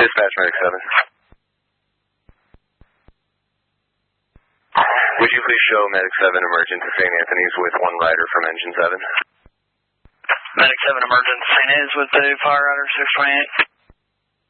Dispatch Medic 7. Would you please show Medic 7 emergent to St. Anthony's with one rider from Engine 7? Medic 7 emergent to St. Anthony's with the Fire Rider 628.